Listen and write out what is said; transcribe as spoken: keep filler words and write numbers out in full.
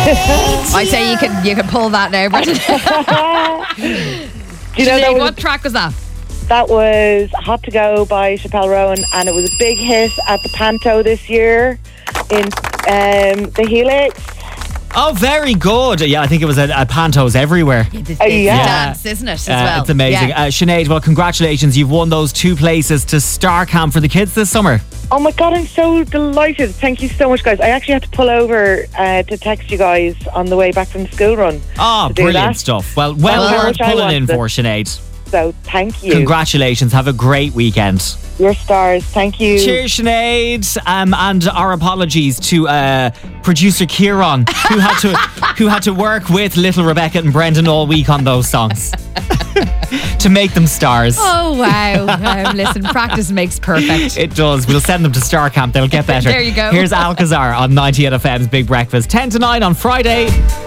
I'd say you can you can pull that now, Brendan. Do you know that was, what track was that? that was Hot to Go by Chappelle Rowan, and it was a big hit at the Panto this year in um, the Helix. Oh, very good. Yeah, I think it was at, at Pantos everywhere. It's, it's Oh, yeah. dance, isn't it, as Uh, well? it's amazing. Yeah. Uh, Sinead, well, congratulations. You've won those two places to Star Camp for the kids this summer. Oh my God, I'm so delighted. Thank you so much, guys. I actually had to pull over uh, to text you guys on the way back from the school run. Oh, to do brilliant that. stuff. Well, well Well, how worth much I pulling in wanted. for, Sinead. So thank you. Congratulations. Have a great weekend. You're stars. Thank you. Cheers, Sinead. Um, and our apologies to uh, producer Kieran, who had to who had to work with little Rebecca and Brendan all week on those songs to make them stars. Oh, wow. Um, listen, practice makes perfect. It does. We'll send them to Star Camp. They'll get better. There you go. Here's Alcazar on ninety-eight F M's Big Breakfast. ten to nine on Friday.